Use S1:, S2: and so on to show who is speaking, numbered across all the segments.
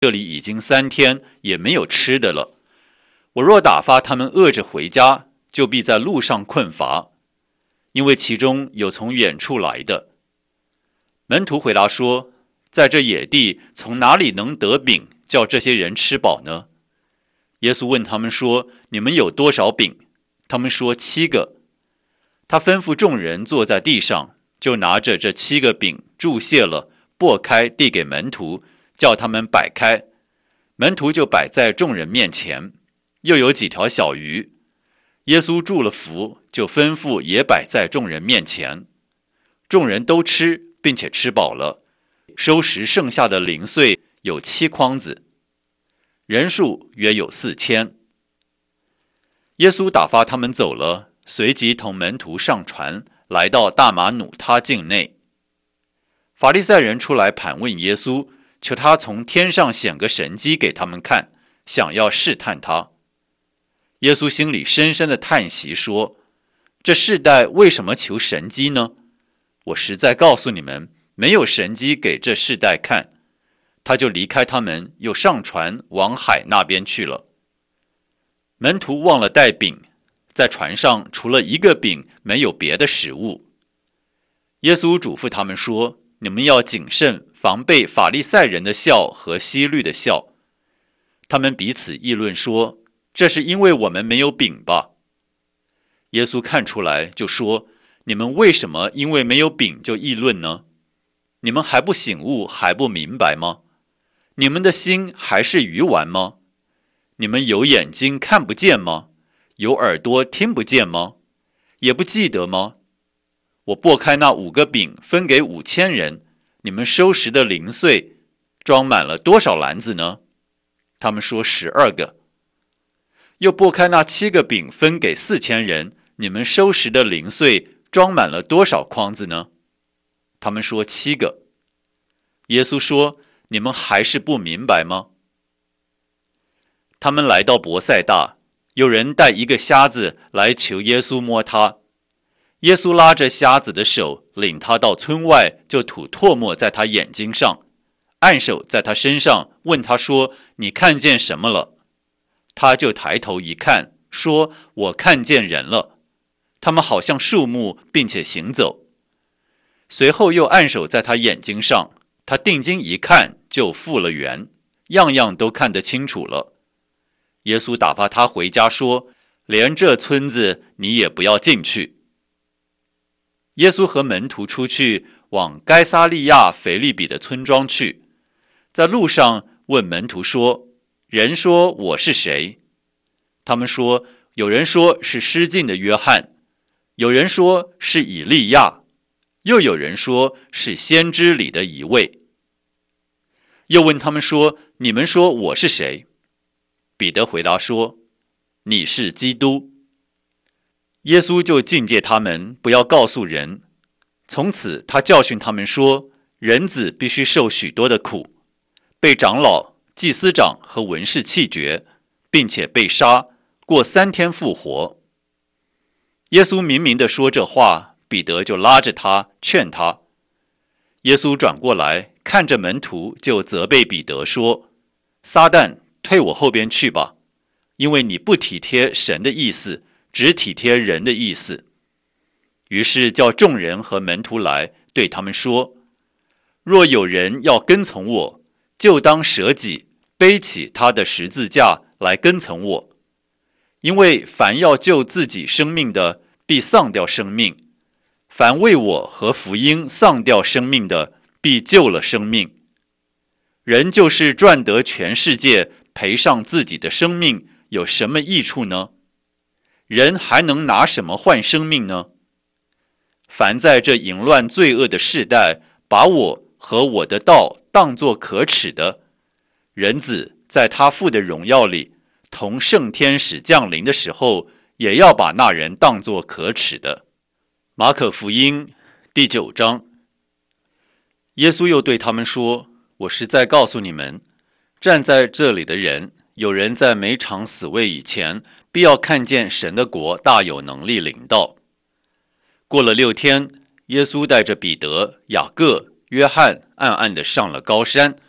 S1: 这里已经3天，也没有吃的了。我若打发他们饿着回家，就必在路上困乏，因为其中有从远处来的。”门徒回答说：“在这野地，从哪里能得饼，叫这些人吃饱呢？”耶稣问他们说：“你们有多少饼？”他们说：“7个。”他吩咐众人坐在地上，就拿着这7个饼注谢了，擘开递给门徒，叫他们摆开。门徒就摆在众人面前，又有几条小鱼。耶稣祝了福，就吩咐也摆在众人面前。众人都吃，并且吃饱了，收拾剩下的零碎有7筐子，人数约有4000。耶稣打发他们走了，随即同门徒上船，来到大马努他境内。法利赛人出来盘问耶稣，求他从天上显个神迹给他们看，想要试探他。耶稣心里深深的叹息说：“这世代为什么求神迹呢？我实在告诉你们，没有神迹给这世代看。”他就离开他们，又上船往海那边去了。门徒忘了带饼，在船上除了1个饼，没有别的食物。耶稣嘱咐他们说：“你们要谨慎，防备法利赛人的笑和希律的笑。”他们彼此议论说：“这是因为我们没有饼吧？”耶稣看出来，就说：“你们为什么因为没有饼就议论呢？你们还不醒悟，还不明白吗？你们的心还是鱼丸吗？你们有眼睛看不见吗？有耳朵听不见吗？也不记得吗？我擘开那5个饼分给5000人，你们收拾的零碎装满了多少篮子呢？”他们说：“12个。”又擘开那7个饼分给4000人，你们收拾的零碎装满了多少筐子呢？他们说：“7个。”耶稣说：“你们还是不明白吗？”他们来到伯赛大，有人带1个瞎子来求耶稣摸他。耶稣拉着瞎子的手，领他到村外，就吐唾沫在他眼睛上，按手在他身上，问他说：“你看见什么了？”他就抬头一看，说：“我看见人了，他们好像树木，并且行走。”随后又按手在他眼睛上，他定睛一看，就复了原，样样都看得清楚了。耶稣打发他回家说：“连这村子你也不要进去。”耶稣和门徒出去，往该撒利亚腓利比的村庄去，在路上问门徒说：“人说我是谁？”他们说：“有人说是失禁的约翰，有人说是以利亚，又有人说是先知里的一位。”又问他们说：“你们说我是谁？”彼得回答说：“你是基督。”耶稣就禁戒他们不要告诉人。从此他教训他们说：“人子必须受许多的苦，被长老、祭司长和文士弃绝，并且被杀，过3天复活。”耶稣明明地说这话，彼得就拉着他劝他。耶稣转过来看着门徒，就责备彼得说：“撒旦，退我后边去吧，因为你不体贴神的意思，只体贴人的意思。”于是叫众人和门徒来，对他们说：“若有人要跟从我，就当舍己，背起他的十字架来跟从我。因为凡要救自己生命的，必丧掉生命；凡为我和福音丧掉生命的，必救了生命。人就是赚得全世界，赔上自己的生命，有什么益处呢？人还能拿什么换生命呢？凡在这淫乱罪恶的世代，把我和我的道当作可耻的，人子在他父的荣耀里，同圣天使降临的时候，也要把那人当作可耻的。”马可福音第9章。耶稣又对他们说：“我实在告诉你们，站在这里的人，有人在每场死位以前，必要看见神的国大有能力临到。”过了6天，耶稣带着彼得、雅各、约翰暗暗地上了高山，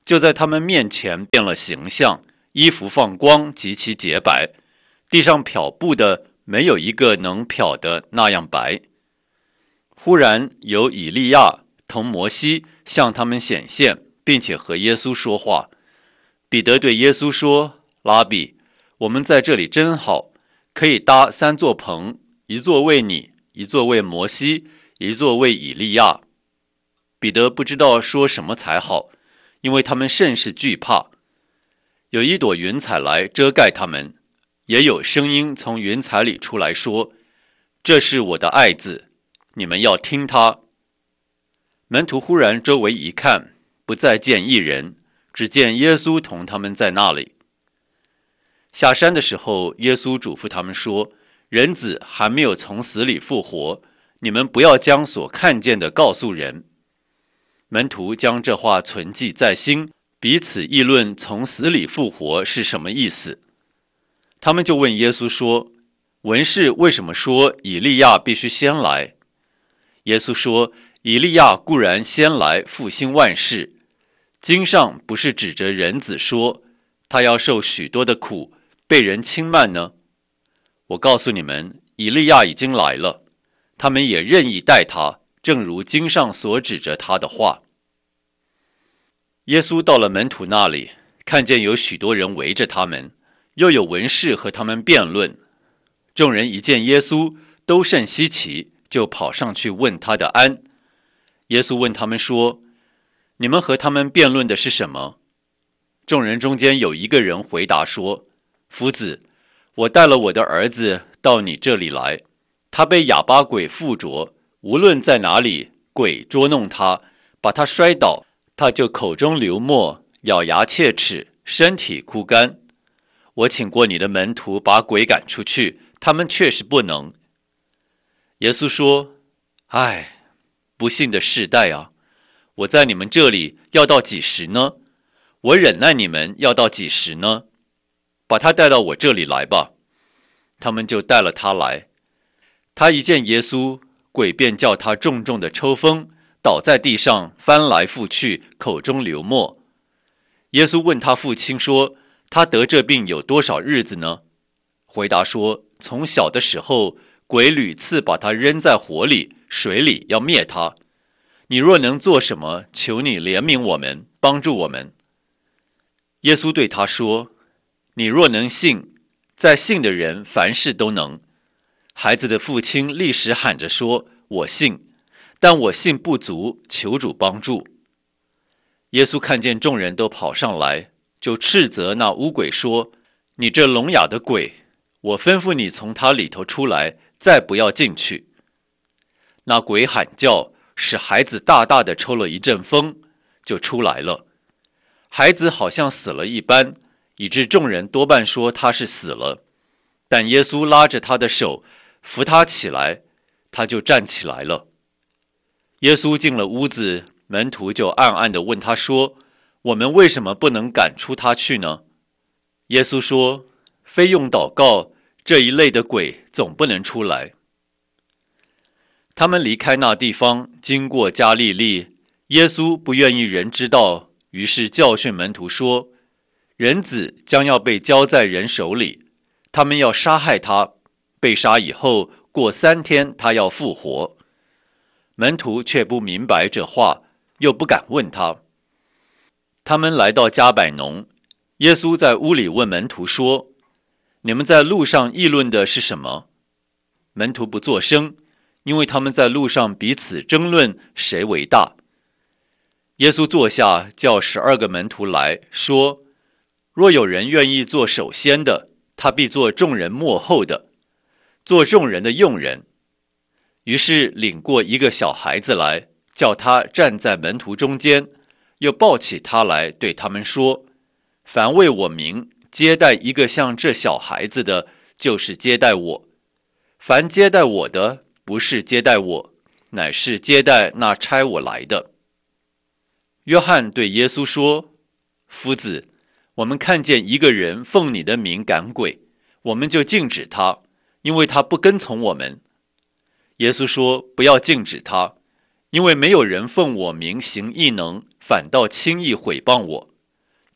S1: 就在他们面前变了形象，衣服放光，极其洁白，地上漂布的没有一个能漂的那样白。忽然有以利亚同摩西向他们显现，并且和耶稣说话。彼得对耶稣说：拉比，我们在这里真好，可以搭3座棚，一座为你，一座为摩西，一座为以利亚。彼得不知道说什么才好，因为他们甚是惧怕。有一朵云彩来遮盖他们，也有声音从云彩里出来说：这是我的爱子，你们要听他。门徒忽然周围一看，不再见一人，只见耶稣同他们在那里。下山的时候，耶稣嘱咐他们说：人子还没有从死里复活，你们不要将所看见的告诉人。门徒将这话存记在心，彼此议论从死里复活是什么意思。他们就问耶稣说：文士为什么说以利亚必须先来？耶稣说：以利亚固然先来复兴万事，经上不是指着人子说他要受许多的苦，被人轻慢呢？我告诉你们，以利亚已经来了，他们也任意待他，正如经上所指着他的话。耶稣到了门徒那里，看见有许多人围着他们，又有文士和他们辩论。众人一见耶稣，都甚稀奇，就跑上去问他的安。耶稣问他们说：你们和他们辩论的是什么？众人中间有一个人回答说：夫子，我带了我的儿子到你这里来，他被哑巴鬼附着，无论在哪里，鬼捉弄他，把他摔倒，他就口中流沫，咬牙切齿，身体枯干。我请过你的门徒把鬼赶出去，他们确实不能。耶稣说：唉，不幸的世代啊，我在你们这里要到几时呢？我忍耐你们要到几时呢？把他带到我这里来吧。他们就带了他来。他一见耶稣，鬼便叫他重重的抽风，倒在地上，翻来覆去，口中流沫。耶稣问他父亲说：他得这病有多少日子呢？回答说：从小的时候，鬼屡次把他扔在火里、水里，要灭他。你若能做什么，求你怜悯我们，帮助我们。耶稣对他说：你若能信，在信的人凡事都能。孩子的父亲立时喊着说：我信，但我信不足，求主帮助。耶稣看见众人都跑上来，就斥责那污鬼说：你这聋哑的鬼，我吩咐你从他里头出来，再不要进去。那鬼喊叫，使孩子大大的抽了一阵风，就出来了。孩子好像死了一般，以致众人多半说他是死了。但耶稣拉着他的手，扶他起来，他就站起来了。耶稣进了屋子，门徒就暗暗地问他说：我们为什么不能赶出他去呢？耶稣说：非用祷告，这一类的鬼总不能出来。他们离开那地方，经过加利利，耶稣不愿意人知道，于是教训门徒说：人子将要被交在人手里，他们要杀害他，被杀以后，过3天他要复活。门徒却不明白这话，又不敢问他。他们来到加百农，耶稣在屋里问门徒说：你们在路上议论的是什么？门徒不作声，因为他们在路上彼此争论谁为大。耶稣坐下，叫12个门徒来说：若有人愿意做首先的，他必做众人末后的，做众人的用人。于是领过一个小孩子来，叫他站在门徒中间，又抱起他来，对他们说：凡为我名接待一个像这小孩子的，就是接待我；凡接待我的，不是接待我，乃是接待那差我来的。约翰对耶稣说：夫子，我们看见一个人奉你的名赶鬼，我们就禁止他，因为他不跟从我们。耶稣说：不要禁止他，因为没有人奉我名行异能，反倒轻易毁谤我。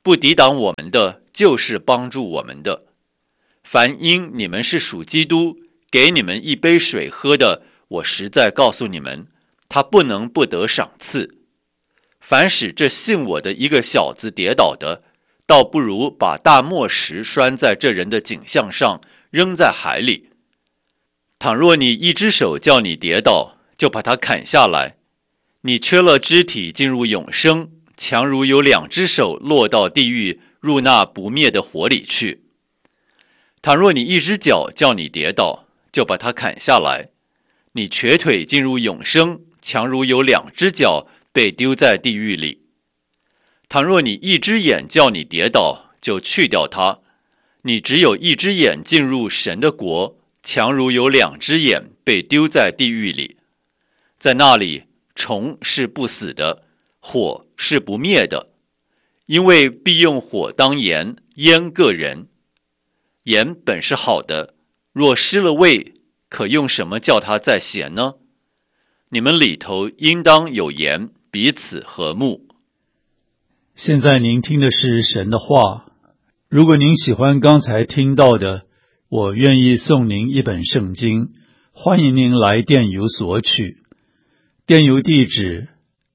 S1: 不抵挡我们的，就是帮助我们的。凡因你们是属基督，给你们一杯水喝的，我实在告诉你们，他不能不得赏赐。凡使这信我的一个小子跌倒的，倒不如把大磨石拴在这人的颈项上，扔在海里。倘若你一只手叫你跌倒，就把它砍下来，你缺了肢体进入永生，强如有两只手落到地狱，入那不灭的火里去。倘若你一只脚叫你跌倒，就把它砍下来，你瘸腿进入永生，强如有两只脚被丢在地狱里。倘若你一只眼叫你跌倒，就去掉它，你只有一只眼进入神的国，强如有两只眼被丢在地狱里。在那里，虫是不死的，火是不灭的，因为必用火当盐，腌个人。盐本是好的，若失了味，可用什么叫它再咸呢？你们里头应当有盐，彼此和睦。
S2: 现在您听的是神的话。如果您喜欢刚才听到的，我愿意送您一本圣经，欢迎您来电邮索取。电邮地址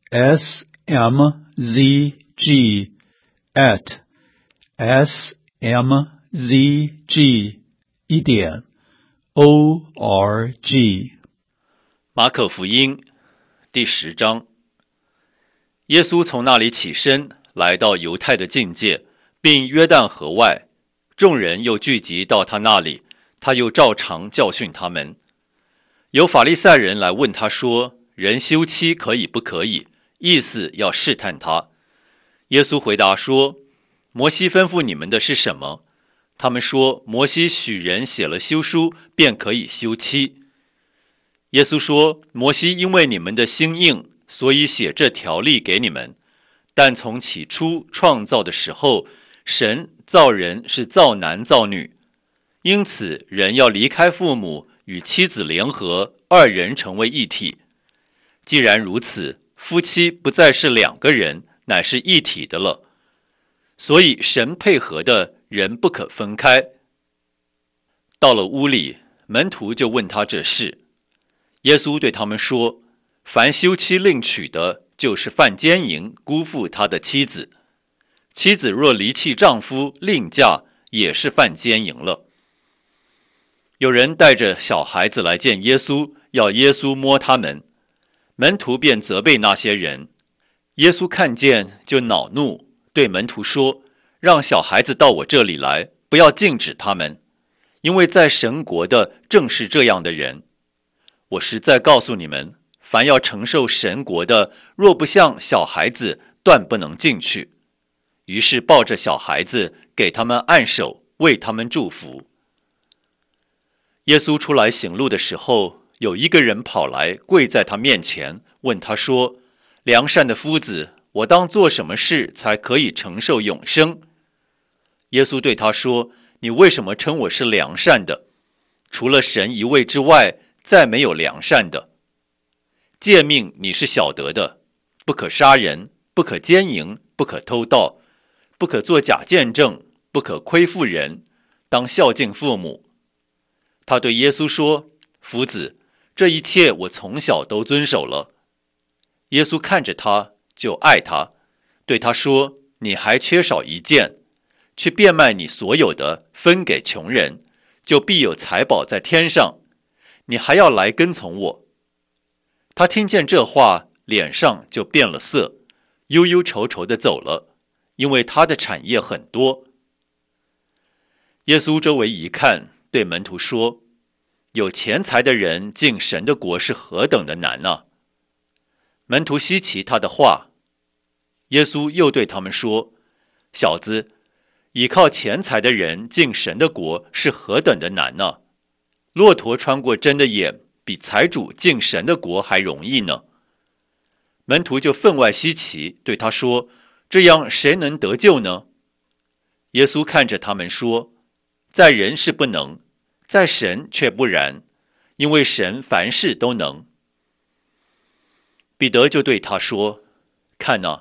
S2: smzg@smzg.org。
S1: 马可福音第10章。耶稣从那里起身，来到犹太的境界，并约旦河外，众人又聚集到他那里，他又照常教训他们。有法利赛人来问他说，人休妻可以不可以？意思要试探他。耶稣回答说，摩西吩咐你们的是什么？他们说，摩西许人写了休书，便可以休妻。耶稣说，摩西因为你们的心硬，所以写这条例给你们。但从起初创造的时候，神造人是造男造女，因此人要离开父母，与妻子联合，二人成为一体。既然如此，夫妻不再是两个人，乃是一体的了。所以神配合的人不可分开。到了屋里，门徒就问他这事。耶稣对他们说，凡休妻另娶的，就是犯奸淫，辜负他的妻子。妻子若离弃丈夫另嫁，也是犯奸淫了。有人带着小孩子来见耶稣，要耶稣摸他们。门徒便责备那些人。耶稣看见就恼怒，对门徒说，让小孩子到我这里来，不要禁止他们，因为在神国的正是这样的人。我实在告诉你们，凡要承受神国的，若不像小孩子，断不能进去。于是抱着小孩子，给他们按手，为他们祝福。耶稣出来行路的时候，有一个人跑来，跪在他面前，问他说，良善的夫子，我当做什么事才可以承受永生？耶稣对他说，你为什么称我是良善的？除了神一位之外，再没有良善的。诫命你是晓得的，不可杀人，不可奸淫，不可偷盗，不可作假见证，不可亏负人，当孝敬父母。他对耶稣说，夫子，这一切我从小都遵守了。耶稣看着他，就爱他，对他说，你还缺少一件，去变卖你所有的，分给穷人，就必有财宝在天上。你还要来跟从我。他听见这话，脸上就变了色，忧忧愁愁地走了，因为他的产业很多。耶稣周围一看，对门徒说，有钱财的人进神的国是何等的难啊！门徒稀奇他的话。耶稣又对他们说，小子，倚靠钱财的人进神的国是何等的难啊！骆驼穿过针的眼，比财主进神的国还容易呢。门徒就分外稀奇，对他说，这样谁能得救呢？耶稣看着他们说，在人是不能，在神却不然，因为神凡事都能。彼得就对他说，看哪，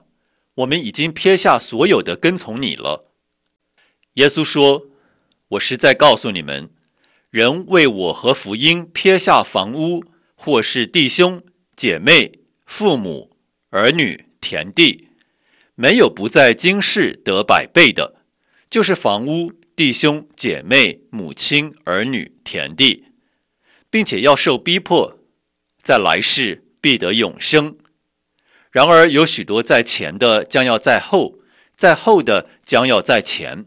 S1: 我们已经撇下所有的跟从你了。耶稣说，我实在告诉你们，人为我和福音撇下房屋，或是弟兄、姐妹、父母、儿女、田地，没有不在今世得100倍的，就是房屋、弟兄、姐妹、母亲、儿女、田地，并且要受逼迫，在来世必得永生。然而有许多在前的将要在后，在后的将要在前。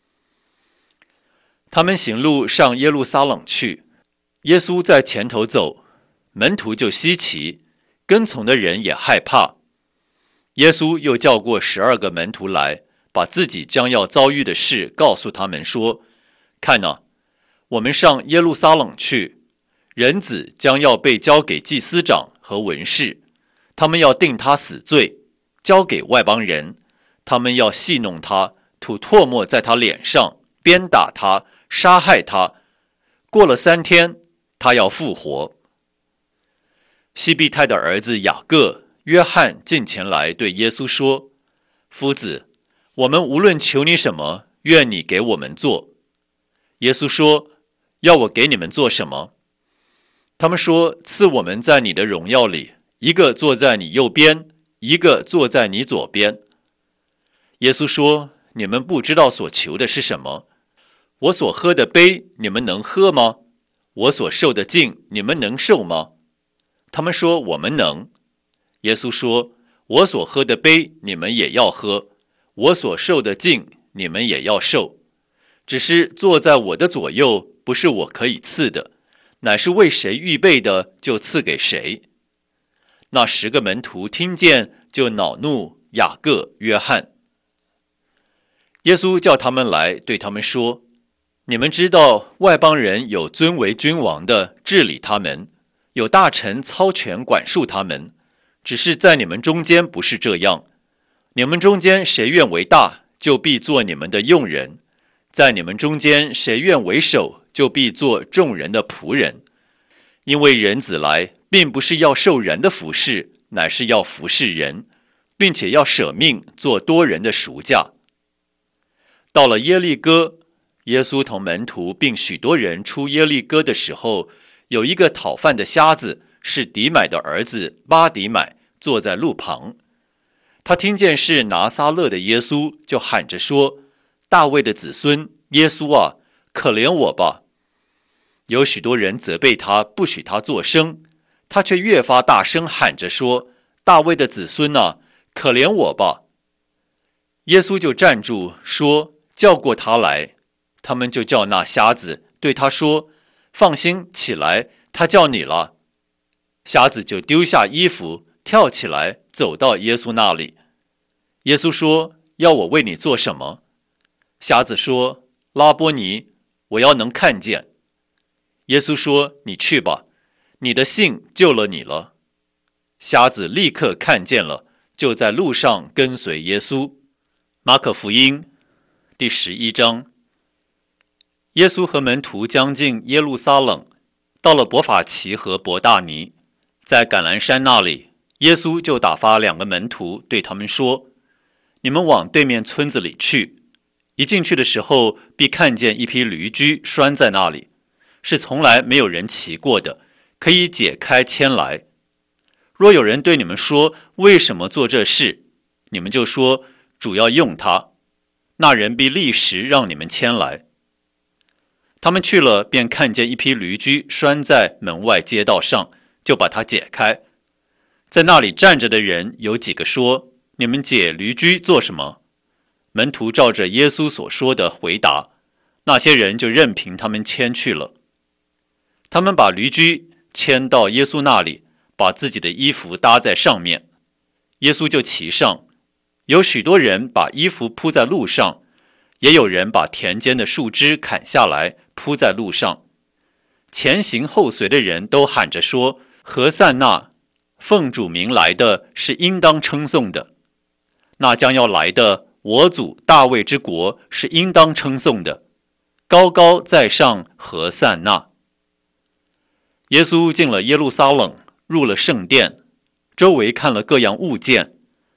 S1: 他们行路上耶路撒冷去，耶稣在前头走，门徒就稀奇，跟从的人也害怕。耶稣又叫过12个门徒来，把自己将要遭遇的事告诉他们说，看哪，我们上耶路撒冷去，人子将要被交给祭司长和文士，他们要定他死罪，交给外邦人，他们要戏弄他，吐唾沫在他脸上，鞭打他，杀害他，过了3天，他要复活。西庇太的儿子雅各、约翰进前来对耶稣说，夫子，我们无论求你什么，愿你给我们做。耶稣说，要我给你们做什么？他们说，赐我们在你的荣耀里，一个坐在你右边，一个坐在你左边。耶稣说，你们不知道所求的是什么。我所喝的杯，你们能喝吗？我所受的浸，你们能受吗？他们说，我们能。耶稣说，我所喝的杯，你们也要喝，我所受的浸，你们也要受。只是坐在我的左右，不是我可以赐的，乃是为谁预备的，就赐给谁。那10个门徒听见，就恼怒雅各、约翰。耶稣叫他们来，对他们说，你们知道外邦人有尊为君王的治理他们，有大臣操权管束他们，只是在你们中间不是这样。你们中间谁愿为大，就必做你们的用人；在你们中间谁愿为首，就必做众人的仆人。因为人子来，并不是要受人的服事，乃是要服事人，并且要舍命做多人的赎价。到了耶利哥，耶稣同门徒并许多人出耶利哥的时候，有一个讨饭的瞎子，是底买的儿子巴底买，坐在路旁。他听见是拿撒勒的耶稣，就喊着说，大卫的子孙耶稣啊，可怜我吧。有许多人责备他，不许他作声，他却越发大声喊着说，大卫的子孙啊，可怜我吧。耶稣就站住说，叫过他来。他们就叫那瞎子，对他说，放心，起来，他叫你了。瞎子就丢下衣服，跳起来，走到耶稣那里。耶稣说，要我为你做什么？瞎子说，拉波尼，我要能看见。耶稣说，你去吧，你的信救了你了。瞎子立刻看见了，就在路上跟随耶稣。马可福音第11章。耶稣和门徒将近耶路撒冷，到了伯法其和伯大尼，在橄榄山那里，耶稣就打发2个门徒，对他们说，你们往对面村子里去，一进去的时候，必看见一匹驴驹拴在那里，是从来没有人骑过的，可以解开牵来。若有人对你们说，为什么做这事，你们就说，主要用它，那人必立时让你们牵来。他们去了，便看见一匹驴驹拴在门外街道上，就把它解开。在那里站着的人有几个说，你们解驴驹做什么？门徒照着耶稣所说的回答，那些人就任凭他们牵去了。他们把驴驹牵到耶稣那里，把自己的衣服搭在上面，耶稣就骑上。有许多人把衣服铺在路上，也有人把田间的树枝砍下来铺在路上。前行后随的人都喊着说，何塞那，奉主名来的是应当称颂的，那将要来的我祖大卫之国是应当称颂的，高高在上，何塞那。耶稣进了耶路撒冷，入了圣殿，周围看了各样物件。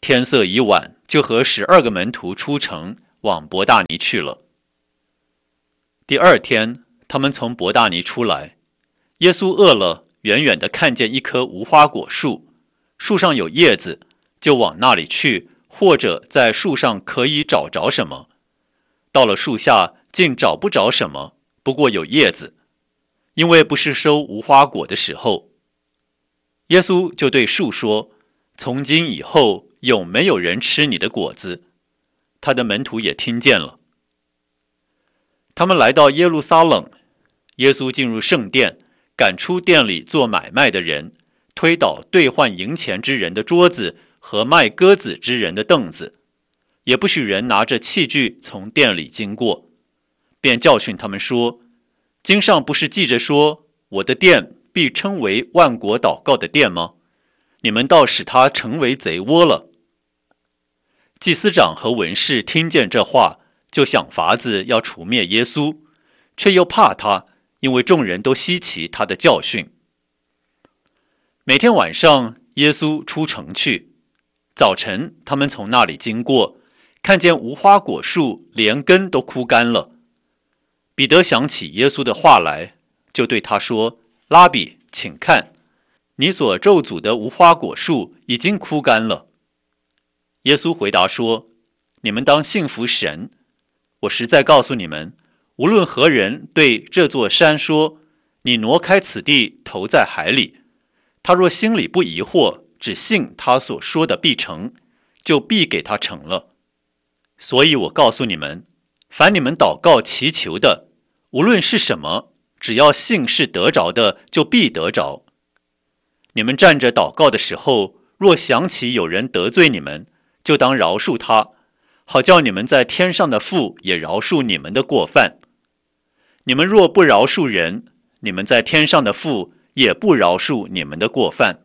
S1: 天色已晚，就和12个门徒出城，往伯大尼去了。第二天，他们从伯大尼出来，耶稣饿了，远远地看见一棵无花果树，树上有叶子，就往那里去，或者在树上可以找着什么。到了树下，竟找不着什么，不过有叶子，因为不是收无花果的时候。耶稣就对树说：从今以后，永没有人吃你的果子。他的门徒也听见了。他们来到耶路撒冷，耶稣进入圣殿，赶出店里做买卖的人，推倒兑换银钱之人的桌子和卖鸽子之人的凳子，也不许人拿着器具从店里经过，便教训他们说：经上不是记着说，我的殿必称为万国祷告的殿吗？你们倒使它成为贼窝了。祭司长和文士听见这话，就想法子要除灭耶稣，却又怕他，因为众人都稀奇他的教训。每天晚上，耶稣出城去，早晨他们从那里经过，看见无花果树连根都枯干了。彼得想起耶稣的话来，就对他说：拉比，请看，你所咒诅的无花果树已经枯干了。耶稣回答说：你们当信服神。我实在告诉你们，无论何人对这座山说，你挪开此地，投在海里，他若心里不疑惑，只信他所说的必成，就必给他成了。所以我告诉你们，凡你们祷告祈求的，无论是什么，只要信是得着的，就必得着。你们站着祷告的时候，若想起有人得罪你们，就当饶恕他，好叫你们在天上的父也饶恕你们的过犯。你们若不饶恕人，你们在天上的父也不饶恕你们的过犯。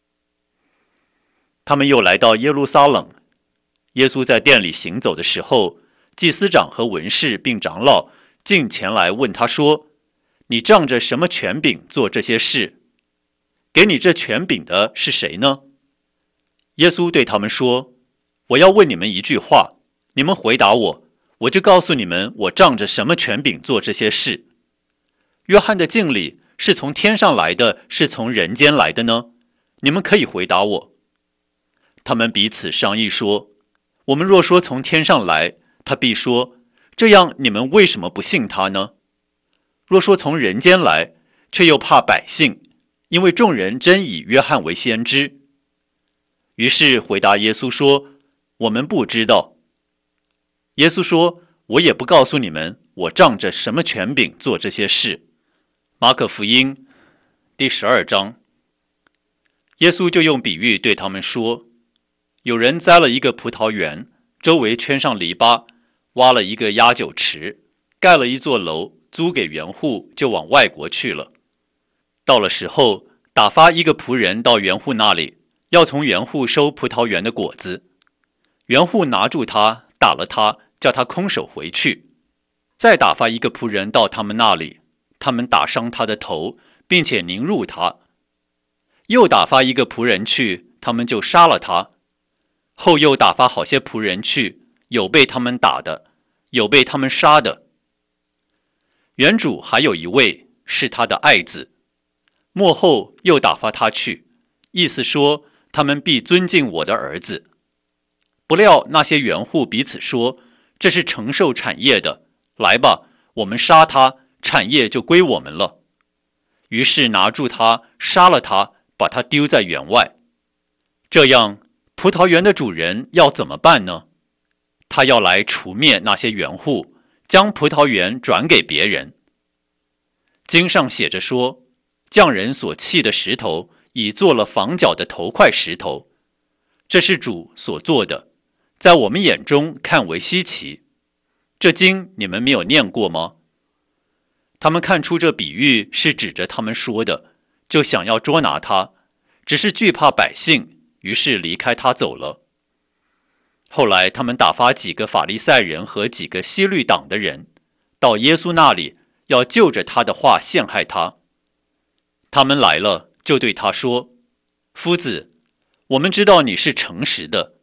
S1: 他们又来到耶路撒冷，耶稣在殿里行走的时候，祭司长和文士并长老进前来问他说：你仗着什么权柄做这些事？给你这权柄的是谁呢？耶稣对他们说：我要问你们一句话，你们回答我，我就告诉你们，我仗着什么权柄做这些事。约翰的敬礼是从天上来的，是从人间来的呢？你们可以回答我。他们彼此商议说：我们若说从天上来，他必说：这样你们为什么不信他呢？若说从人间来，却又怕百姓，因为众人真以约翰为先知。于是回答耶稣说：我们不知道。耶稣说：我也不告诉你们，我仗着什么权柄做这些事。马可福音第12章。耶稣就用比喻对他们说：有人栽了一个葡萄园，周围圈上篱笆，挖了一个压酒池，盖了一座楼，租给园户，就往外国去了。到了时候，打发一个仆人到园户那里，要从园户收葡萄园的果子。园户拿住他，打了他，叫他空手回去。再打发一个仆人到他们那里，他们打伤他的头，并且凌辱他。又打发一个仆人去，他们就杀了他。后又打发好些仆人去，有被他们打的，有被他们杀的。园主还有一位是他的爱子，末后又打发他去，意思说他们必尊敬我的儿子。不料那些园户彼此说：这是承受产业的，来吧，我们杀他，产业就归我们了。于是拿住他，杀了他，把他丢在园外。这样，葡萄园的主人要怎么办呢？他要来除灭那些园户，将葡萄园转给别人。经上写着说：匠人所弃的石头，已做了房角的头块石头。这是主所做的，在我们眼中看为稀奇。这经你们没有念过吗？他们看出这比喻是指着他们说的，就想要捉拿他，只是惧怕百姓，于是离开他走了。后来他们打发几个法利赛人和几个希律党的人到耶稣那里，要就着他的话陷害他。他们来了，就对他说：夫子，我们知道你是诚实的，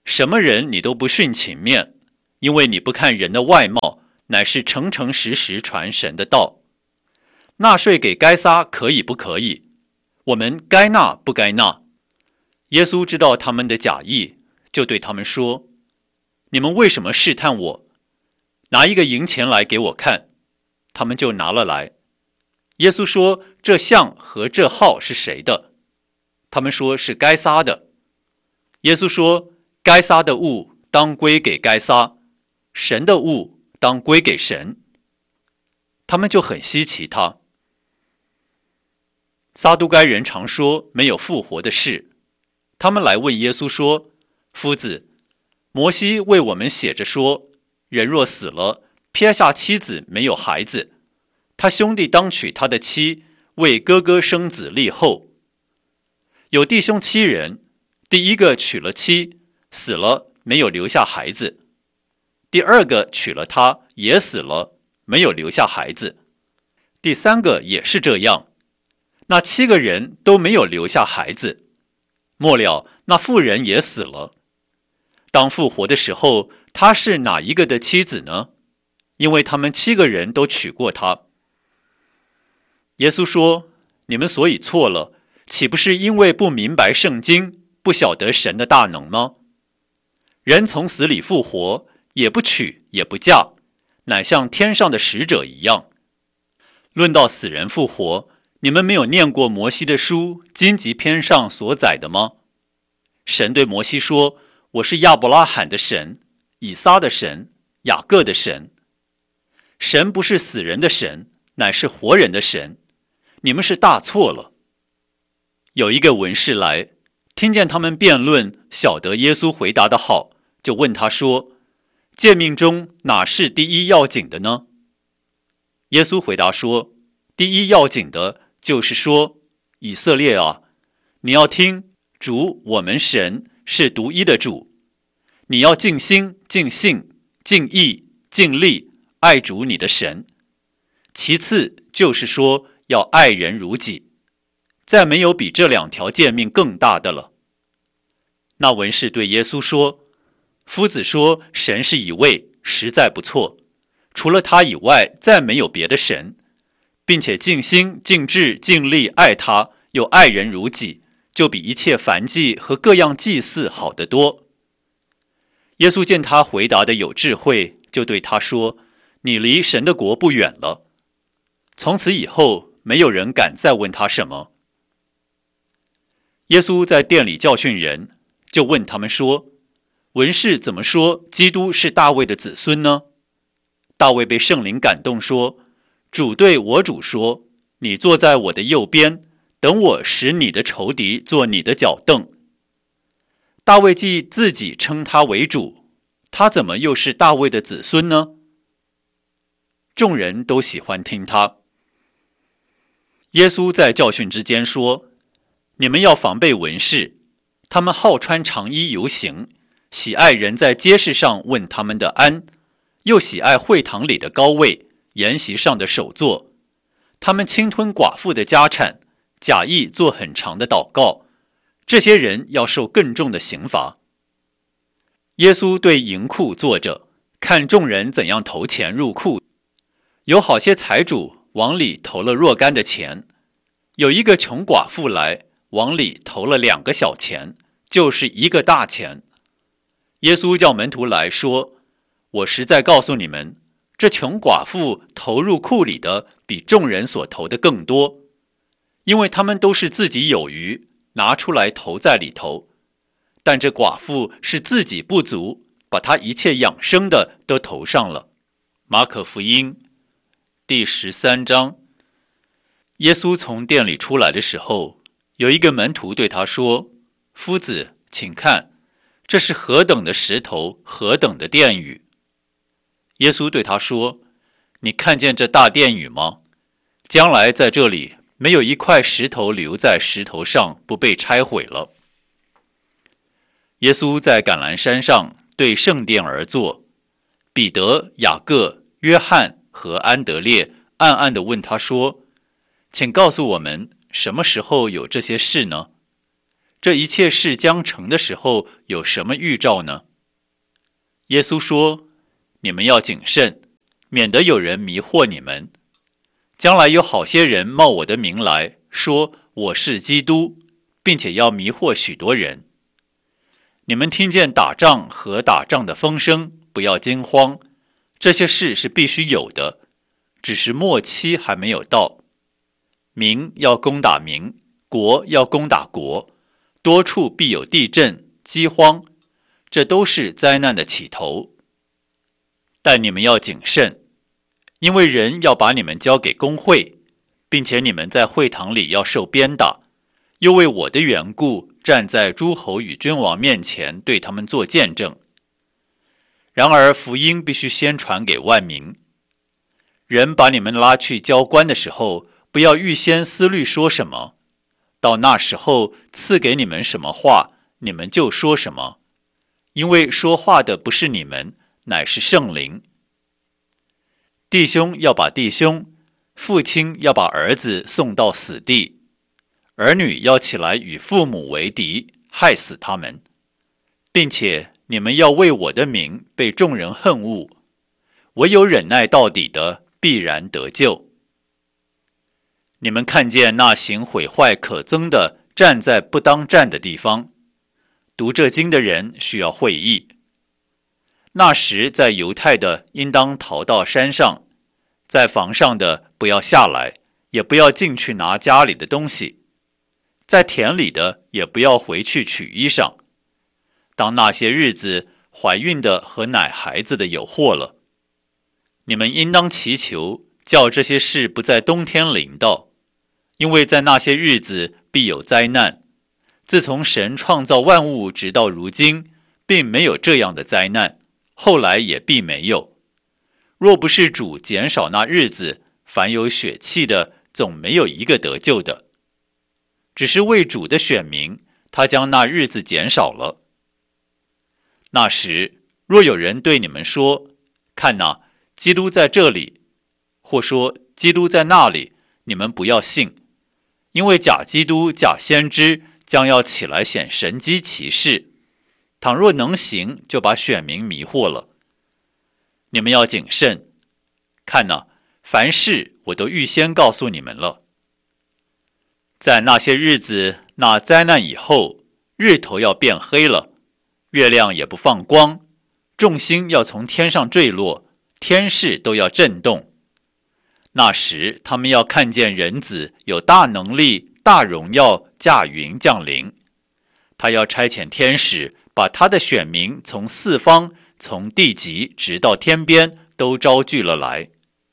S1: 什么人你都不徇情面，因为你不看人的外貌，乃是诚诚实实传神的道。纳税给该撒可以不可以？我们该纳不该纳？耶稣知道他们的假意，就对他们说：你们为什么试探我？拿一个银钱来给我看。他们就拿了来。耶稣说：这像和这号是谁的？他们说是该撒的。耶稣说：该撒的物当归给该撒，神的物当归给神。他们就很稀奇他。撒都该人常说没有复活的事，他们来问耶稣说：夫子，摩西为我们写着说，人若死了，撇下妻子没有孩子，他兄弟当娶他的妻，为哥哥生子立后。有弟兄7人，第一个娶了妻，死了，没有留下孩子；第二个娶了她，也死了，没有留下孩子；第三个也是这样。那7个人都没有留下孩子。末了，那妇人也死了。当复活的时候，她是哪一个的妻子呢？因为他们7个人都娶过她。耶稣说：你们所以错了，岂不是因为不明白圣经，不晓得神的大能吗？人从死里复活，也不娶也不嫁，乃像天上的使者一样。论到死人复活，你们没有念过摩西的书荆棘篇上所载的吗？神对摩西说：我是亚伯拉罕的神，以撒的神，雅各的神。神不是死人的神，乃是活人的神。你们是大错了。有一个文士来，听见他们辩论，晓得耶稣回答的好，就问他说：诫命中哪是第一要紧的呢？耶稣回答说：第一要紧的就是说，以色列啊，你要听，主我们神是独一的主，你要尽心、尽性、尽意、尽力爱主你的神。其次就是说，要爱人如己，再没有比这2条诫命更大的了。那文士对耶稣说：夫子说神是一位，实在不错，除了他以外，再没有别的神，并且尽心、尽智、尽力爱他，又爱人如己，就比一切燔祭和各样祭祀好得多。耶稣见他回答的有智慧，就对他说：你离神的国不远了。从此以后，没有人敢再问他什么。耶稣在殿里教训人，就问他们说：文士怎么说基督是大卫的子孙呢？大卫被圣灵感动说：主对我主说，你坐在我的右边，等我使你的仇敌做你的脚凳。大卫既自己称他为主，他怎么又是大卫的子孙呢？众人都喜欢听他。耶稣在教训之间说：你们要防备文士，他们好穿长衣游行，喜爱人在街市上问他们的安，又喜爱会堂里的高位，筵席上的首座。他们侵吞寡妇的家产，假意做很长的祷告，这些人要受更重的刑罚。耶稣对银库坐着，看众人怎样投钱入库。有好些财主往里投了若干的钱，有一个穷寡妇来，往里投了2个小钱，就是1个大钱。耶稣叫门徒来说：我实在告诉你们，这穷寡妇投入库里的比众人所投的更多，因为他们都是自己有余，拿出来投在里头，但这寡妇是自己不足，把她一切养生的都投上了。马可福音第13章。耶稣从殿里出来的时候，有一个门徒对他说：夫子，请看，这是何等的石头，何等的殿宇。耶稣对他说：你看见这大殿宇吗？将来在这里没有一块石头留在石头上不被拆毁了。耶稣在橄榄山上对圣殿而坐，彼得、雅各、约翰和安德烈暗暗地问他说：请告诉我们，什么时候有这些事呢？ 这一切事将成的时候有什么预兆呢？耶稣说，你们要谨慎，免得有人迷惑你们。将来有好些人冒我的名来，说我是基督，并且要迷惑许多人。你们听见打仗和打仗的风声，不要惊慌，这些事是必须有的，只是末期还没有到。民要攻打民，国要攻打国，多处必有地震、饥荒，这都是灾难的起头。但你们要谨慎，因为人要把你们交给公会，并且你们在会堂里要受鞭打，又为我的缘故站在诸侯与君王面前对他们做见证。然而福音必须先传给万民。人把你们拉去交官的时候，不要预先思虑说什么，到那时候赐给你们什么话，你们就说什么，因为说话的不是你们，乃是圣灵。弟兄要把弟兄，父亲要把儿子送到死地，儿女要起来与父母为敌，害死他们，并且你们要为我的名被众人恨恶，唯有忍耐到底的必然得救。你们看见那行毁坏可憎的站在不当站的地方，读这经的人需要会意。那时在犹太的应当逃到山上，在房上的不要下来，也不要进去拿家里的东西，在田里的也不要回去取衣裳。当那些日子，怀孕的和奶孩子的有祸了。你们应当祈求，叫这些事不在冬天临到，因为在那些日子必有灾难。自从神创造万物直到如今，并没有这样的灾难，后来也必没有。若不是主减少那日子，凡有血气的总没有一个得救的。只是为主的选民，他将那日子减少了。那时，若有人对你们说，看哪，基督在这里，或说基督在那里，你们不要信，因为假基督、假先知将要起来显神机奇事，倘若能行，就把选民迷惑了。你们要谨慎，看哪，凡事我都预先告诉你们了。在那些日子，那灾难以后，日头要变黑了，月亮也不放光，众星要从天上坠落，天势都要震动。那时他们要看见人子有大能力、大荣耀驾云降临，他要差遣天使，把他的选民从四方，从地极直到天边都招聚了来。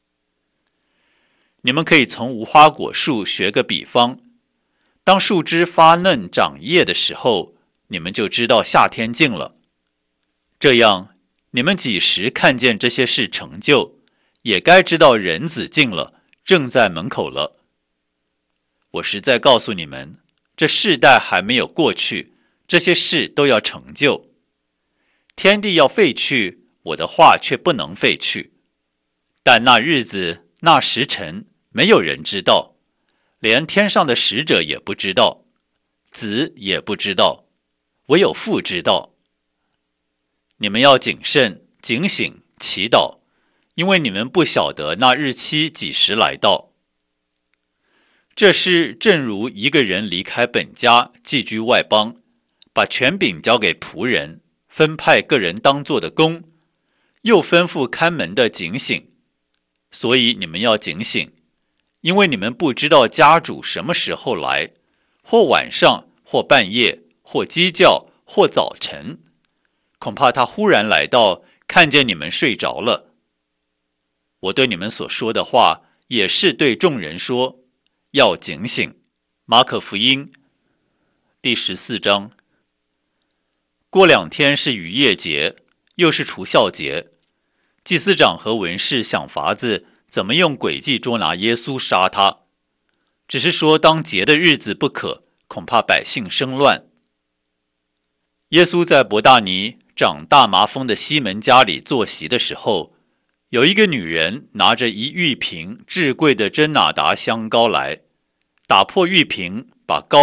S1: 你们可以从无花果树学个比方，当树枝发嫩长叶的时候，你们就知道夏天近了。这样，你们几时看见这些事成就，也该知道人子近了，正在门口了。我实在告诉你们，这世代还没有过去，这些事都要成就。天地要废去，我的话却不能废去。但那日子，那时辰，没有人知道，连天上的使者也不知道，子也不知道，唯有父知道。你们要谨慎、警醒、祈祷，因为你们不晓得那日期几时来到。这事正如一个人离开本家，寄居外邦，把权柄交给仆人，分派个人当做的工，又吩咐看门的警醒。所以你们要警醒，因为你们不知道家主什么时候来，或晚上，或半夜，或鸡叫，或早晨，恐怕他忽然来到，看见你们睡着了。我对你们所说的话，也是对众人说，要警醒。马可福音第14章。过2天是逾越节，又是除酵节。祭司长和文士想法子，怎么用诡计捉拿耶稣杀他，只是说当节的日子不可，恐怕百姓生乱。耶稣在伯大尼长大麻风的西门家里坐席的时候，有一个女人拿着一玉瓶至贵的真哪达香膏来，打破玉瓶，把膏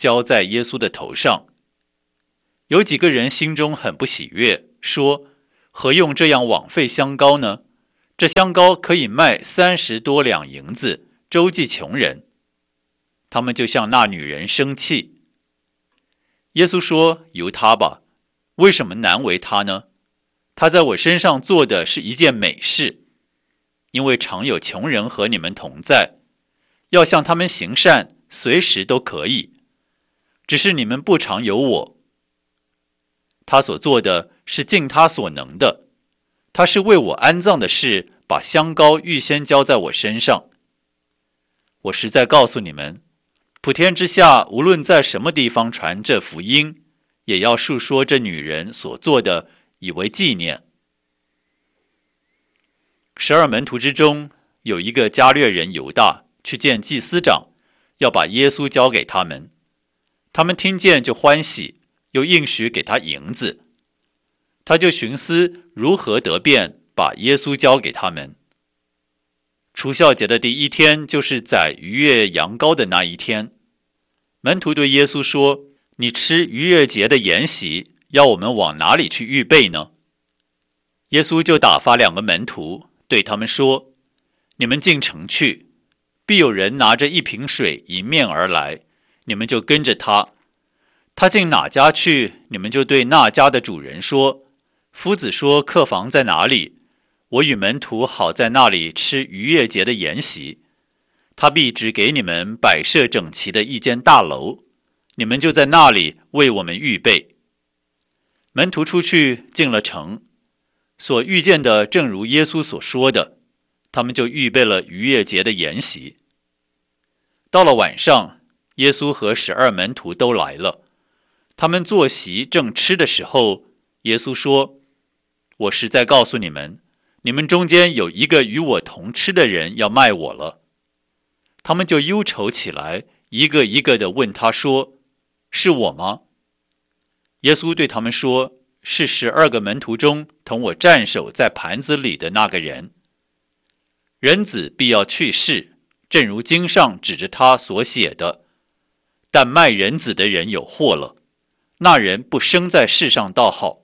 S1: 浇在耶稣的头上。有几个人心中很不喜悦，说：何用这样枉费香膏呢？这香膏可以卖30多两银子，周济穷人。他们就向那女人生气。耶稣说：由他吧，为什么难为他呢？他在我身上做的是一件美事，因为常有穷人和你们同在，要向他们行善，随时都可以，只是你们不常有我。他所做的是尽他所能的，他是为我安葬的事，把香膏预先浇在我身上。我实在告诉你们，普天之下无论在什么地方传这福音，也要述说这女人所做的，以为纪念。12门徒之中，有一个加略人犹大去见祭司长，要把耶稣交给他们。他们听见就欢喜，又应许给他银子。他就寻思如何得便把耶稣交给他们。除酵节的第一天，就是宰逾越羊羔的那一天。门徒对耶稣说：你吃逾越节的筵席，要我们往哪里去预备呢？耶稣就打发2个门徒，对他们说：你们进城去，必有人拿着1瓶水迎面而来，你们就跟着他。他进哪家去，你们就对那家的主人说：夫子说客房在哪里？我与门徒好在那里吃逾越节的筵席。他必指给你们摆设整齐的一间大楼，你们就在那里为我们预备。门徒出去进了城，所遇见的正如耶稣所说的，他们就预备了逾越节的筵席。到了晚上，耶稣和12门徒都来了。他们坐席正吃的时候，耶稣说：我实在告诉你们，你们中间有一个与我同吃的人要卖我了。他们就忧愁起来，一个一个的问他说：是我吗？耶稣对他们说：是12个门徒中同我蘸手在盘子里的那个人。人子必要去世，正如经上指着他所写的。但卖人子的人有祸了，那人不生在世上倒好。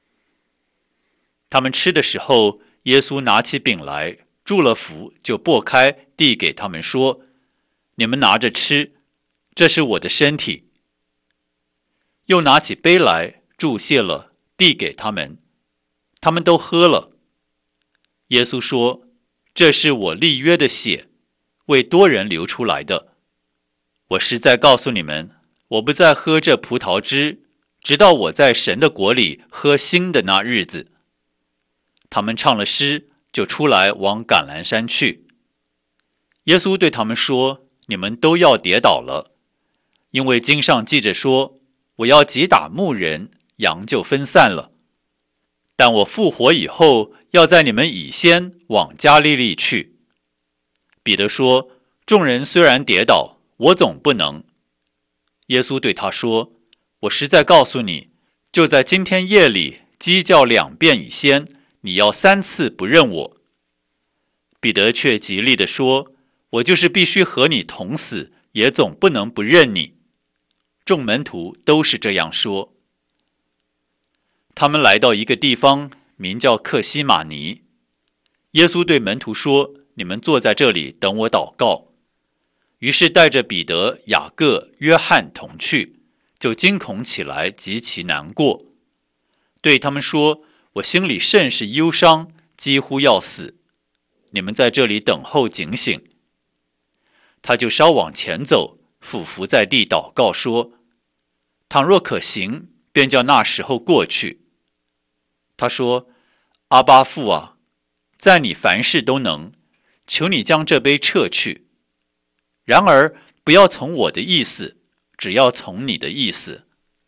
S1: 他们吃的时候，耶稣拿起饼来，祝了福，就擘开，递给他们说：你们拿着吃，这是我的身体。又拿起杯来，祝谢了，递给他们，他们都喝了。耶稣说：这是我立约的血，为多人流出来的。我实在告诉你们，我不再喝这葡萄汁，直到我在神的国里喝新的那日子。他们唱了诗，就出来往橄榄山去。耶稣对他们说：你们都要跌倒了，因为经上记着说，我要击打牧人，羊就分散了。但我复活以后，要在你们以先往加利利去。彼得说：众人虽然跌倒，我总不能。耶稣对他说：我实在告诉你，就在今天夜里鸡叫2遍以先，你要3次不认我。彼得却极力地说：我就是必须和你同死，也总不能不认你。众门徒都是这样说。他们来到一个地方，名叫客西马尼。耶稣对门徒说：你们坐在这里等我祷告。于是带着彼得、雅各、约翰同去，就惊恐起来，极其难过，对他们说：我心里甚是忧伤，几乎要死。你们在这里等候警醒。他就稍往前走，俯伏在地祷告说：倘若可行，便叫那时候过去。他说：阿爸父啊，在你凡事都能，求你将这杯撤去。然而不要从我的意思，只要从你的意思。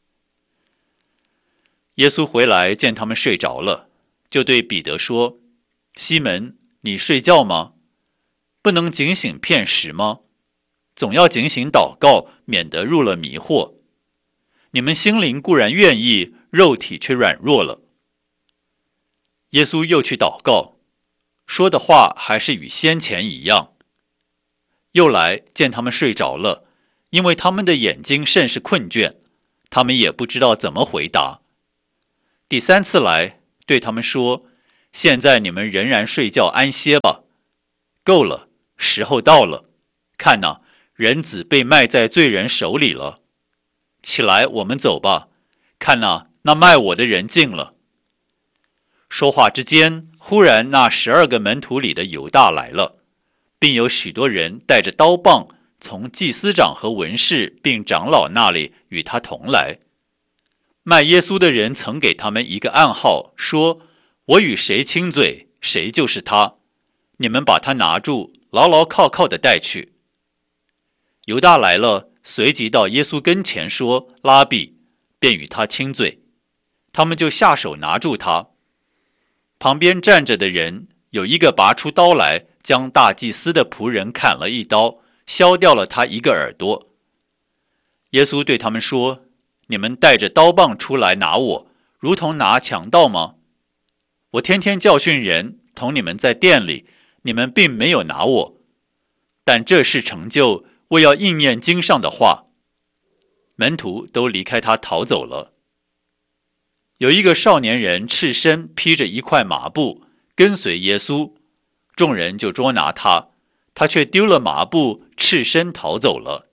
S1: 耶稣回来见他们睡着了，就对彼得说：西门，你睡觉吗？不能警醒片时吗？总要警醒祷告，免得入了迷惑。你们心灵固然愿意，肉体却软弱了。耶稣又去祷告，说的话还是与先前一样。又来见他们睡着了， 因为他们的眼睛甚是困倦，他们也不知道怎么回答。第3次来，对他们说：现在你们仍然睡觉安歇吧，够了，时候到了。看哪，人子被卖在罪人手里了。起来，我们走吧。看哪，那卖我的人进了。说话之间，忽然那12个门徒里的犹大来了，并有许多人带着刀棒从祭司长和文士并长老那里与他同来。卖耶稣的人曾给他们一个暗号，说：我与谁亲嘴，谁就是他。你们把他拿住，牢牢靠靠地带去。犹大来了，随即到耶稣跟前说：拉比，便与他亲嘴。他们就下手拿住他。旁边站着的人有一个拔出刀来，将大祭司的仆人砍了一刀，削掉了他一个耳朵。耶稣对他们说：你们带着刀棒出来拿我，如同拿强盗吗？我天天教训人，同你们在店里，你们并没有拿我。但这事成就，为要应验经上的话。门徒都离开他逃走了。有一个少年人赤身披着一块麻布，跟随耶稣，众人就捉拿他，他却丢了麻布，赤身逃走了。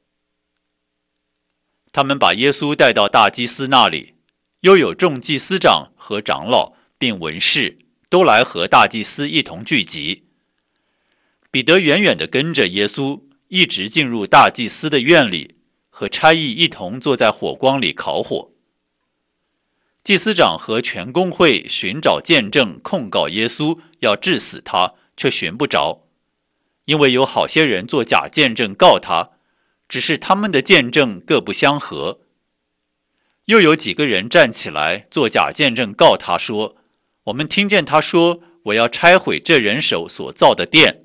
S1: 他们把耶稣带到大祭司那里，又有众祭司长和长老并文士都来和大祭司一同聚集。彼得远远地跟着耶稣，一直进入大祭司的院里，和差役一同坐在火光里烤火。祭司长和全公会寻找见证控告耶稣，要治死他，却寻不着，因为有好些人做假见证告他，只是他们的见证各不相合。又有几个人站起来做假见证告他说：我们听见他说，我要拆毁这人手所造的殿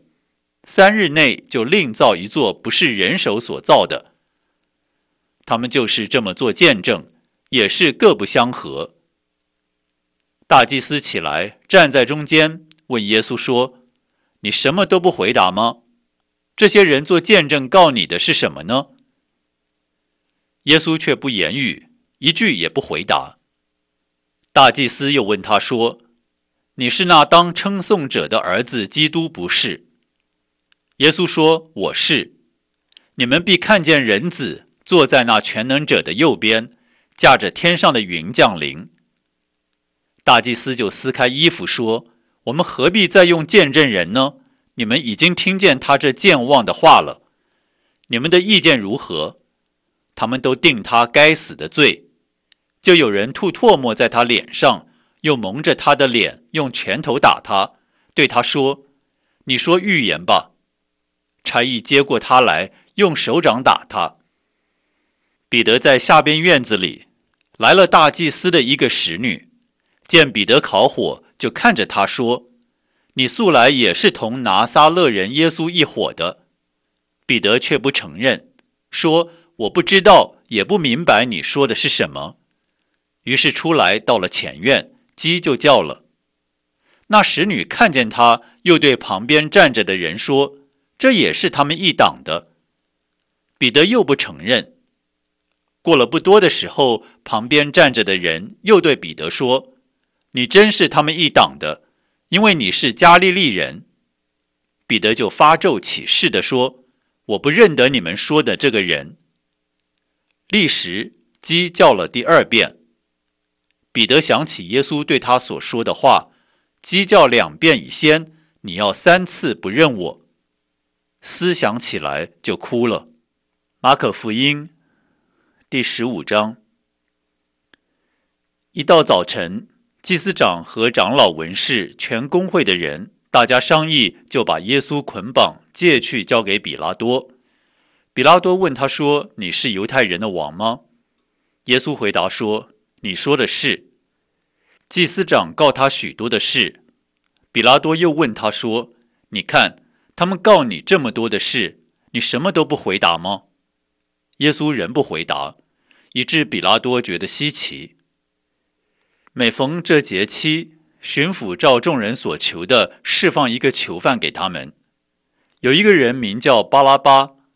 S1: ，3日内就另造一座不是人手所造的。他们就是这么做见证，也是各不相合。大祭司起来站在中间，问耶稣说：你什么都不回答吗？这些人做见证告你的是什么呢？耶稣却不言语，一句也不回答。大祭司又问他说：你是那当称颂者的儿子基督不是？耶稣说：我是。你们必看见人子坐在那全能者的右边，驾着天上的云降临。大祭司就撕开衣服说：我们何必再用见证人呢？你们已经听见他这健忘的话了，你们的意见如何？他们都定他该死的罪。就有人吐唾沫在他脸上，又蒙着他的脸，用拳头打他，对他说：你说预言吧。差役接过他来，用手掌打他。彼得在下边院子里，来了大祭司的一个使女，见彼得烤火，就看着他说：你素来也是同拿撒勒人耶稣一伙的。彼得却不承认，说：我不知道，也不明白你说的是什么。于是出来到了前院，鸡就叫了。那使女看见他，又对旁边站着的人说：这也是他们一党的。彼得又不承认。过了不多的时候，旁边站着的人又对彼得说：你真是他们一党的，因为你是加利利人。彼得就发咒起誓地说：我不认得你们说的这个人。立时鸡叫了第2遍。彼得想起耶稣对他所说的话：鸡叫2遍以先，你要3次不认我。思想起来就哭了。马可福音第15章。一到早晨，祭司长和长老文士全公会的人，大家商议，就把耶稣捆绑借去交给比拉多。比拉多问他说：你是犹太人的王吗？耶稣回答说：你说的是。祭司长告他许多的事。比拉多又问他说：你看，他们告你这么多的事，你什么都不回答吗？耶稣仍不回答，以致比拉多觉得稀奇。每逢这节期，巡抚照众人所求的释放一个囚犯给他们。有一个人名叫巴拉巴，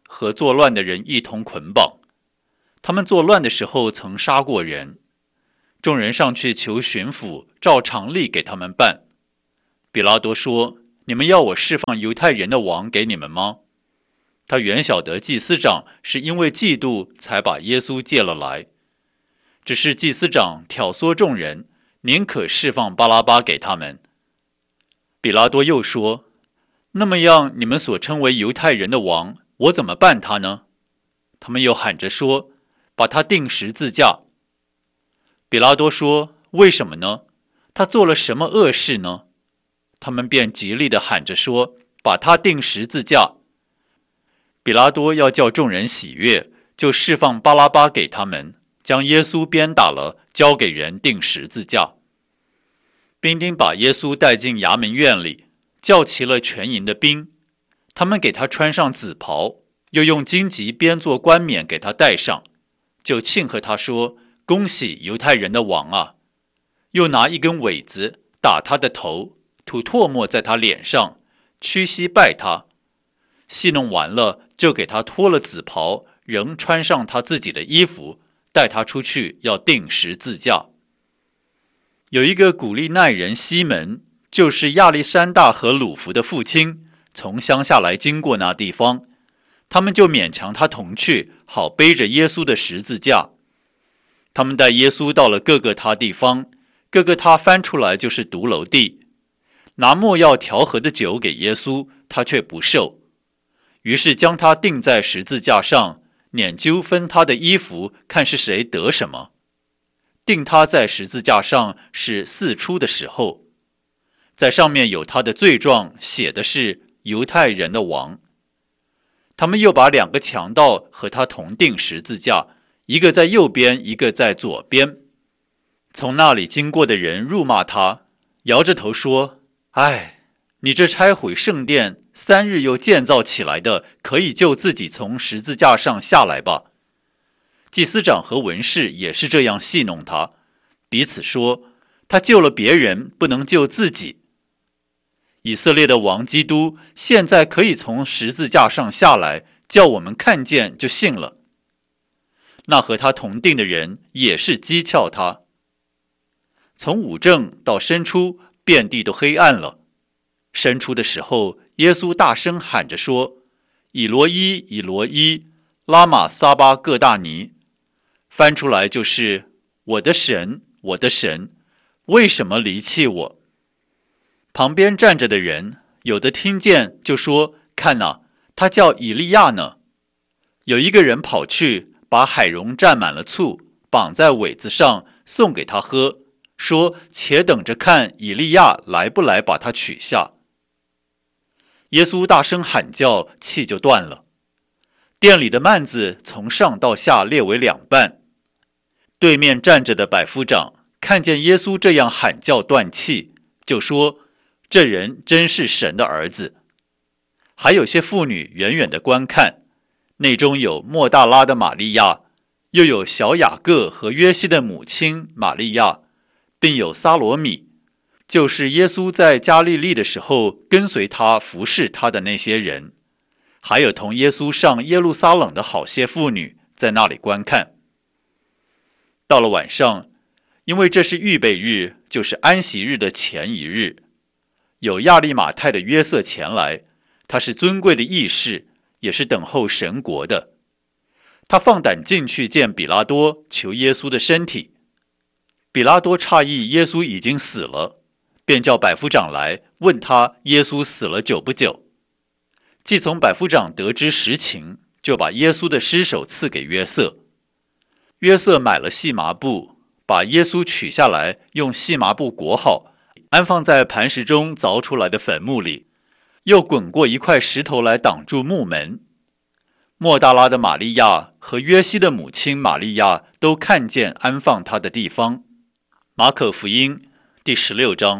S1: 和作乱的人一同捆绑。他们作乱的时候曾杀过人。众人上去求巡抚照常例给他们办。比拉多说：你们要我释放犹太人的王给你们吗？他原晓得祭司长是因为嫉妒才把耶稣借了来，只是祭司长挑唆众人，宁可释放巴拉巴给他们。比拉多又说：那么样你们所称为犹太人的王，我怎么办他呢？他们又喊着说：把他钉十字架。比拉多说：为什么呢？他做了什么恶事呢？他们便极力地喊着说：把他钉十字架。比拉多要叫众人喜悦，就释放巴拉巴给他们，将耶稣鞭打了，交给人钉十字架。兵丁把耶稣带进衙门院里，叫齐了全营的兵，他们给他穿上紫袍，又用荆棘编做冠冕给他戴上，就庆贺他说：恭喜犹太人的王啊！又拿一根苇子打他的头，吐唾沫在他脸上，屈膝拜他。戏弄完了，就给他脱了紫袍，仍穿上他自己的衣服，带他出去要钉十字架。有一个古利奈人西门，就是亚历山大和鲁孚的父亲，从乡下来经过那地方，他们就勉强他同去，好背着耶稣的十字架。他们带耶稣到了各个他地方，各个他翻出来就是独楼地，拿没药调和的酒给耶稣，他却不受。于是将他钉在十字架上，撵揪分他的衣服，看是谁得什么。钉他在十字架上是巳初的时候，在上面有他的罪状，写的是犹太人的王。他们又把两个强盗和他同钉十字架，一个在右边，一个在左边。从那里经过的人辱骂他，摇着头说：唉，你这拆毁圣殿3日又建造起来的，可以救自己从十字架上下来吧。祭司长和文士也是这样戏弄他，彼此说：他救了别人，不能救自己。以色列的王基督现在可以从十字架上下来，叫我们看见就信了。那和他同定的人也是讥诮他。从午正到申初，遍地都黑暗了。申初的时候，耶稣大声喊着说：以罗伊，以罗伊，拉玛撒巴各大尼。翻出来就是我的神，我的神，为什么离弃我？旁边站着的人，有的听见就说：看哪，他叫以利亚呢。有一个人跑去，把海蓉蘸满了醋，绑在苇子上，送给他喝，说：且等着看以利亚来不来把他取下。耶稣大声喊叫，气就断了。店里的幔子从上到下裂为2半。对面站着的百夫长看见耶稣这样喊叫断气，就说：这人真是神的儿子。还有些妇女远远的观看，内中有莫大拉的玛利亚，又有小雅各和约西的母亲玛利亚，并有撒罗米，就是耶稣在加利利的时候跟随他服侍他的那些人，还有同耶稣上耶路撒冷的好些妇女在那里观看。到了晚上，因为这是预备日，就是安息日的前一日，有亚利马太的约瑟前来，他是尊贵的议士，也是等候神国的。他放胆进去见比拉多，求耶稣的身体。比拉多诧异耶稣已经死了，便叫百夫长来问他耶稣死了久不久。既从百夫长得知实情，就把耶稣的尸首赐给约瑟。约瑟买了细麻布，把耶稣取下来，用细麻布裹好，安放在磐石中凿出来的坟墓里，又滚过一块石头来挡住墓门。莫大拉的玛利亚和约西的母亲玛利亚都看见安放他的地方。马可福音第16章。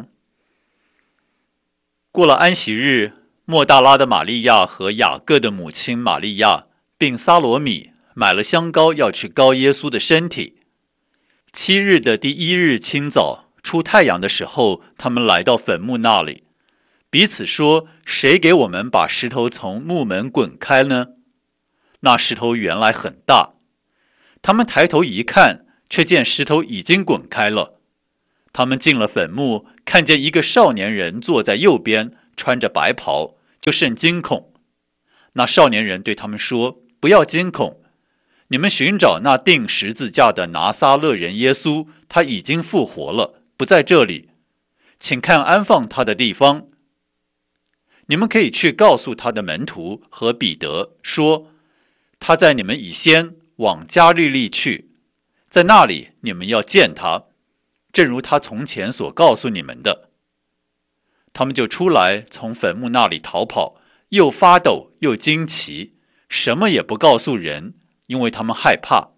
S1: 过了安息日，莫大拉的玛利亚和雅各的母亲玛利亚，并撒罗米买了香膏，要去膏耶稣的身体。7日的第1日清早，出太阳的时候，他们来到坟墓那里，彼此说：谁给我们把石头从墓门滚开呢？ 那石头原来很大。他们抬头一看，却见石头已经滚开了。他们进了坟墓，看见一个少年人坐在右边，穿着白袍，就甚惊恐。那少年人对他们说：不要惊恐，你们寻找那钉十字架的拿撒勒人耶稣，他已经复活了，不在这里，请看安放他的地方。你们可以去告诉他的门徒和彼得说，他在你们以先往加利利去，在那里你们要见他，正如他从前所告诉你们的。他们就出来，从坟墓那里逃跑，又发抖又惊奇，什么也不告诉人，因为他们害怕。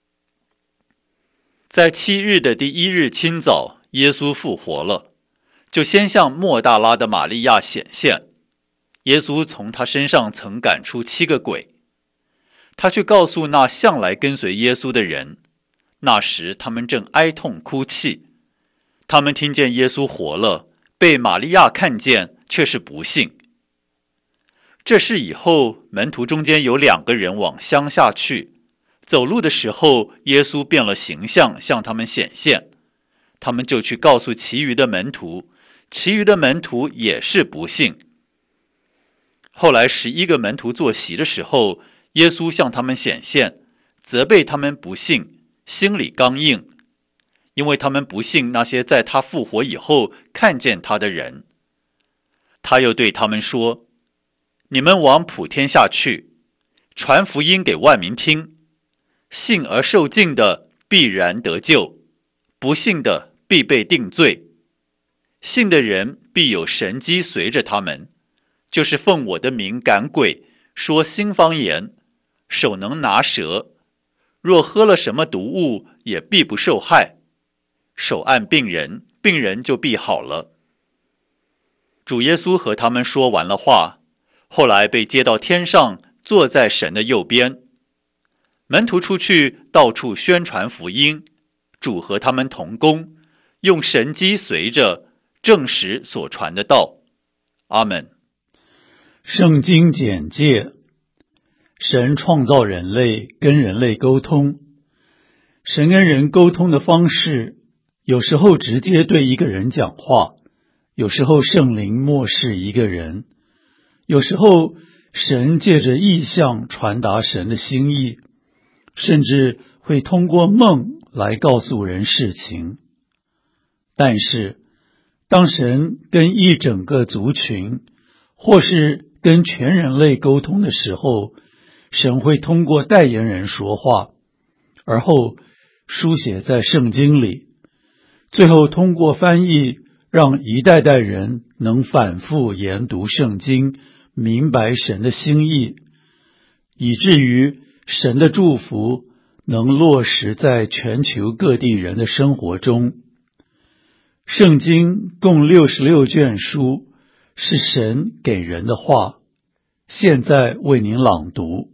S1: 在7日的第1日清早，耶稣复活了，就先向抹大拉的玛利亚显现。耶稣从他身上曾赶出7个鬼。他去告诉那向来跟随耶稣的人，那时他们正哀痛哭泣。他们听见耶稣活了，被玛利亚看见，却是不信。这事以后，门徒中间有2个人往乡下去，走路的时候，耶稣变了形象，向他们显现。他们就去告诉其余的门徒，其余的门徒也是不信。后来11个门徒坐席的时候，耶稣向他们显现，责备他们不信，心里刚硬，因为他们不信那些在他复活以后看见他的人。他又对他们说，你们往普天下去，传福音给万民听，信而受浸的必然得救，不信的必被定罪。信的人必有神迹随着他们，就是奉我的名赶鬼，说新方言，手能拿蛇，若喝了什么毒物，也必不受害。手按病人，病人就必好了。主耶稣和他们说完了话，后来被接到天上，坐在神的右边。门徒出去，到处宣传福音，主和他们同工，用神迹随着，证实所传的道。阿们。
S2: 圣经简介：神创造人类，跟人类沟通。神跟人沟通的方式，有时候直接对一个人讲话，有时候圣灵默示一个人，有时候神借着异象传达神的心意，甚至会通过梦来告诉人事情。但是，当神跟一整个族群，或是跟全人类沟通的时候，神会通过代言人说话，而后书写在圣经里，最后通过翻译，让一代代人能反复研读圣经，明白神的心意，以至于神的祝福能落实在全球各地人的生活中。圣经共66卷书，是神给人的话，现在为您朗读。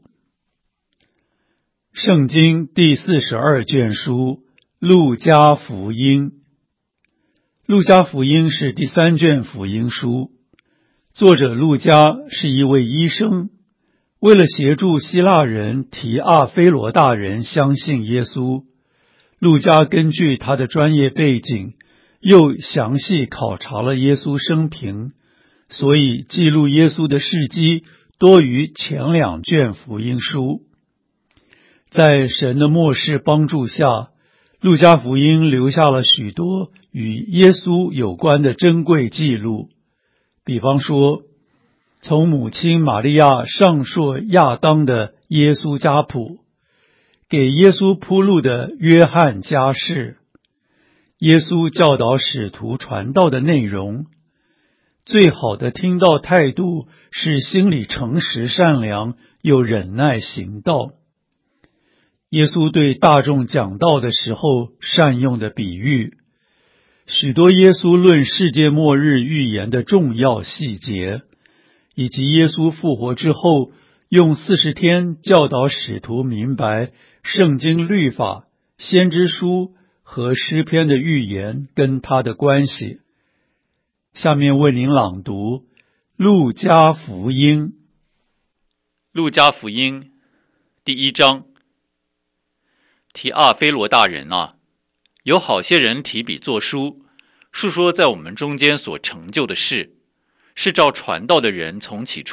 S2: 圣经第42卷书，路加福音。路加福音是第3卷福音书，作者路加是一位医生，为了协助希腊人提阿非罗大人相信耶稣，路加根据他的专业背景，又详细考察了耶稣生平，所以记录耶稣的事迹多于前2卷福音书。在神的默示帮助下，路加福音留下了许多与耶稣有关的珍贵记录，比方说，从母亲玛利亚上溯亚当的耶稣家谱，给耶稣铺路的约翰家世，耶稣教导使徒传道的内容，最好的听道态度是心里诚实善良，又忍耐行道。耶稣对大众讲道的时候善用的比喻，许多耶稣论世界末日预言的重要细节，以及耶稣复活之后用40天教导使徒明白圣经律法、先知书和诗篇的预言跟他的关系。下面为您朗读路加福音。
S1: 路加福音第1章。提阿非罗大人啊，有好些人提笔作书，述说在我们中间所成就的事，是照传道的人从起初